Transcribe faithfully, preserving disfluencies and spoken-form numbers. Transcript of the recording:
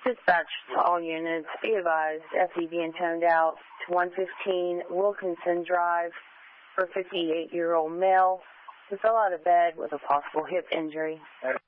Dispatch to all units, be advised, F D being toned out to one fifteen Wilkinson Drive for a fifty-eight-year-old male who fell out of bed with a possible hip injury.